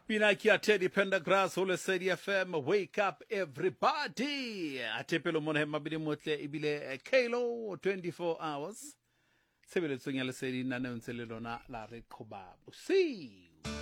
Mina kia Teddy Pendergrass ho Lesedi FM. Wake up everybody. Atepelo mona mabidi motle ibile Kalo 24 hours. Sebeletsong ya Lesedi na ntse le lona la re qoba bosiu.